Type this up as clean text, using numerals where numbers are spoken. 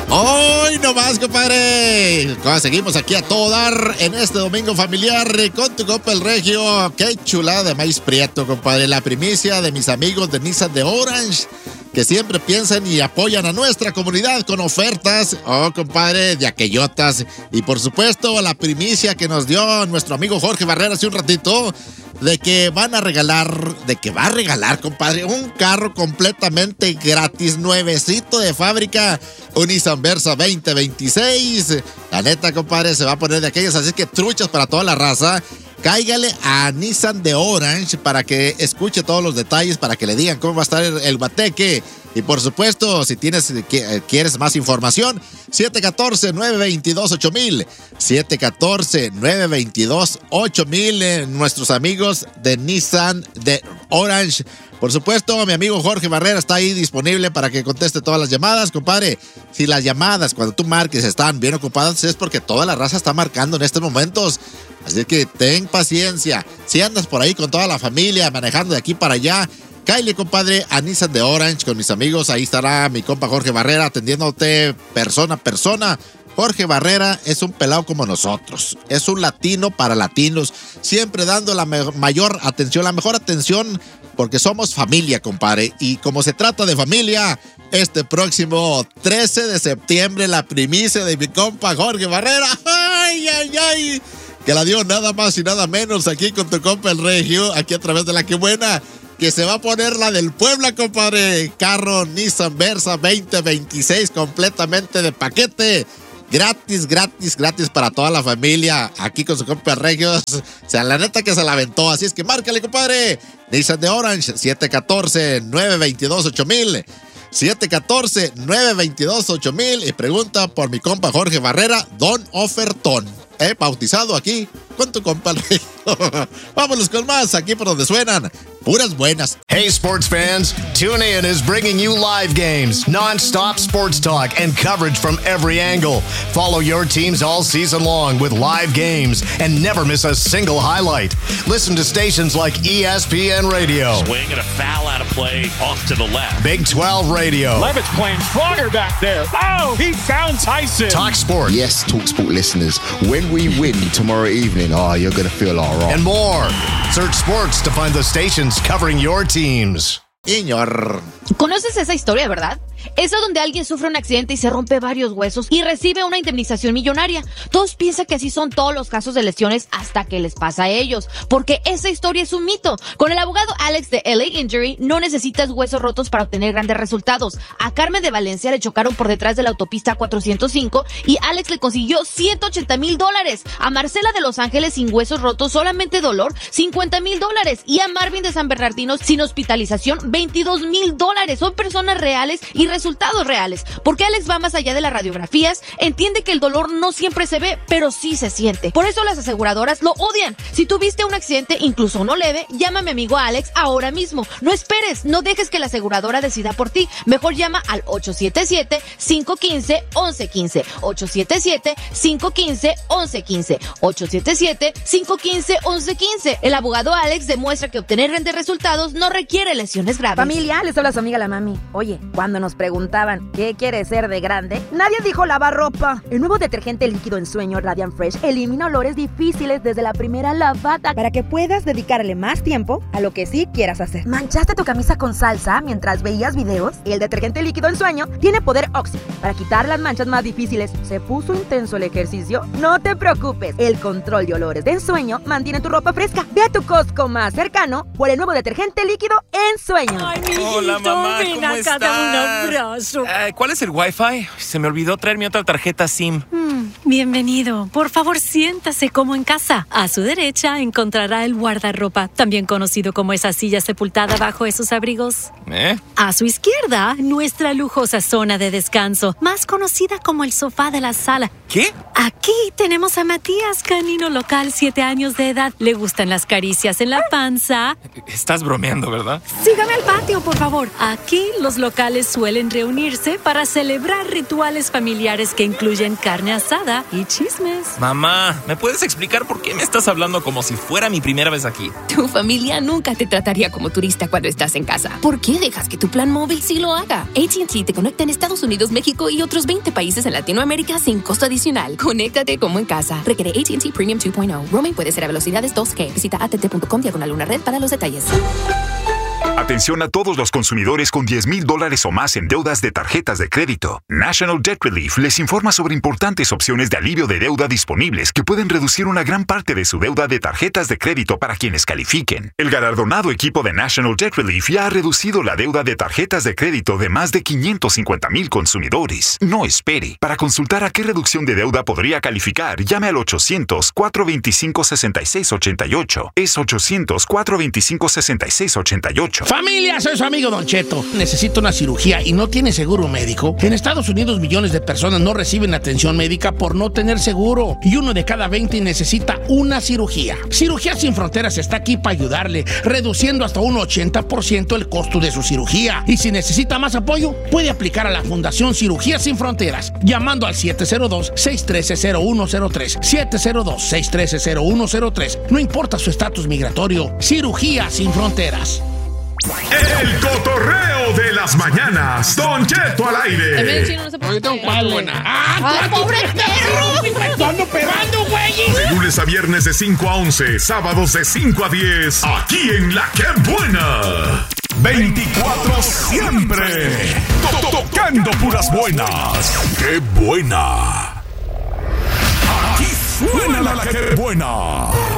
Hoy nomás, compadre. Seguimos aquí a todo dar en este domingo familiar con tu compa el Regio. Qué chulada de maíz prieto, compadre. La primicia de mis amigos de Nissan de Orange, que siempre piensan y apoyan a nuestra comunidad con ofertas, compadre, de aquellotas. Y por supuesto, la primicia que nos dio nuestro amigo Jorge Barrera hace un ratito, de que va a regalar, compadre, un carro completamente gratis, nuevecito de fábrica, un Nissan Versa 2026. La neta, compadre, se va a poner de aquellas, así que truchas para toda la raza. Cáigale a Nissan de Orange para que escuche todos los detalles, para que le digan cómo va a estar el guateque. Y por supuesto, si quieres más información, 714-922-8000. 714-922-8000. Nuestros amigos de Nissan de Orange. Por supuesto, mi amigo Jorge Barrera está ahí disponible para que conteste todas las llamadas, compadre. Si las llamadas, cuando tú marques, están bien ocupadas, es porque toda la raza está marcando en estos momentos. Así que ten paciencia. Si andas por ahí con toda la familia, manejando de aquí para allá, cáele, compadre, a Nissan de Orange con mis amigos. Ahí estará mi compa Jorge Barrera atendiéndote persona a persona. Jorge Barrera es un pelado como nosotros. Es un latino para latinos. Siempre dando la mayor atención, la mejor atención, porque somos familia, compadre. Y como se trata de familia, este próximo 13 de septiembre, la primicia de mi compa Jorge Barrera. ¡Ay, ay, ay! Que la dio nada más y nada menos aquí con tu compa el Regio, aquí a través de La Que Buena, que se va a poner la del Puebla, compadre. Carro Nissan Versa 2026 completamente de paquete. Gratis, gratis, gratis para toda la familia. Aquí con su compa Regio. O sea, la neta que se la aventó. Así es que márcale, compadre. Nissan de Orange, 714-922-8000. 714-922-8000. Y pregunta por mi compa Jorge Barrera, Don Ofertón. Bautizado aquí con tu compa Regio. Vámonos con más aquí por donde suenan puras buenas. Hey, sports fans, TuneIn is bringing you live games, non-stop sports talk, and coverage from every angle. Follow your teams all season long with live games and never miss a single highlight. Listen to stations like ESPN Radio. Swing and a foul out of play off to the left. Big 12 Radio. Levitt's playing stronger back there. Oh, he found Tyson. Talk Sport. Yes, Talk Sport listeners, when we win tomorrow evening, you're going to feel all right. And more. Search sports to find the stations covering your teams. Señor. ¿Conoces esa historia, verdad? Esa donde alguien sufre un accidente y se rompe varios huesos y recibe una indemnización millonaria. Todos piensan que así son todos los casos de lesiones hasta que les pasa a ellos, porque esa historia es un mito. Con el abogado Alex de LA Injury no necesitas huesos rotos para obtener grandes resultados. A Carmen de Valencia le chocaron por detrás de la autopista 405 y Alex le consiguió $180,000. A Marcela de Los Ángeles sin huesos rotos, solamente dolor, $50,000. Y a Marvin de San Bernardino sin hospitalización, $22,000. Son personas reales y resultados reales, porque Alex va más allá de las radiografías, entiende que el dolor no siempre se ve, pero sí se siente. Por eso las aseguradoras lo odian. Si tuviste un accidente, incluso no leve, llama a mi amigo Alex ahora mismo. No esperes, no dejes que la aseguradora decida por ti. Mejor llama al 877-515-1115. 877-515-1115. 877-515-1115. El abogado Alex demuestra que obtener grandes resultados no requiere lesiones graves. Familia, les habla su amiga la mami. Oye, cuando nos preguntaban ¿qué quiere ser de grande? Nadie dijo lavar ropa. El nuevo detergente líquido en sueño Radiant Fresh elimina olores difíciles desde la primera lavada para que puedas dedicarle más tiempo a lo que sí quieras hacer. ¿Manchaste tu camisa con salsa mientras veías videos? El detergente líquido en sueño tiene poder Oxy para quitar las manchas más difíciles. ¿Se puso intenso el ejercicio? No te preocupes. El control de olores de ensueño mantiene tu ropa fresca. Ve a tu Costco más cercano por el nuevo detergente líquido en sueño. Ay, mi Hola, mamá, ¿cómo estás? Dame un abrazo. ¿Cuál es el Wi-Fi? Se me olvidó traer mi otra tarjeta SIM. Bienvenido. Por favor, siéntase como en casa. A su derecha encontrará el guardarropa, también conocido como esa silla sepultada bajo esos abrigos. A su izquierda, nuestra lujosa zona de descanso, más conocida como el sofá de la sala. ¿Qué? Aquí tenemos a Matías, canino local, 7 años de edad. Le gustan las caricias en la panza. Estás bromeando, ¿verdad? Sígame al patio, por favor. Aquí los locales suelen reunirse para celebrar rituales familiares que incluyen carne asada, comida y chismes. Mamá, ¿me puedes explicar por qué me estás hablando como si fuera mi primera vez aquí? Tu familia nunca te trataría como turista cuando estás en casa. ¿Por qué dejas que tu plan móvil sí lo haga? AT&T te conecta en Estados Unidos, México y otros 20 países en Latinoamérica sin costo adicional. Conéctate como en casa. Requiere AT&T Premium 2.0. Roaming puede ser a velocidades 2G. Visita att.com/una red para los detalles. Atención a todos los consumidores con $10,000 o más en deudas de tarjetas de crédito. National Debt Relief les informa sobre importantes opciones de alivio de deuda disponibles que pueden reducir una gran parte de su deuda de tarjetas de crédito para quienes califiquen. El galardonado equipo de National Debt Relief ya ha reducido la deuda de tarjetas de crédito de más de 550,000 consumidores. No espere. Para consultar a qué reducción de deuda podría calificar, llame al 800-425-6688. Es 800-425-6688. Familia, soy su amigo Don Cheto. Necesito una cirugía y no tiene seguro médico. En Estados Unidos millones de personas no reciben atención médica por no tener seguro. Y 1 de cada 20 necesita una cirugía. Cirugías Sin Fronteras está aquí para ayudarle, reduciendo hasta un 80% el costo de su cirugía. Y si necesita más apoyo, puede aplicar a la Fundación Cirugías Sin Fronteras, llamando al 702-613-0103. 702-613-0103. No importa su estatus migratorio. Cirugías Sin Fronteras. El cotorreo de las mañanas. Don Cheto al aire. Ahorita un cuarto buena. ¡Ah, pobre perro! ¡Ando pegando, güey! De lunes a viernes de 5 a 11, sábados de 5 a 10, aquí en La Que Buena. 24 siempre. Tocando puras buenas. ¡Qué buena! Aquí suena La Que Buena.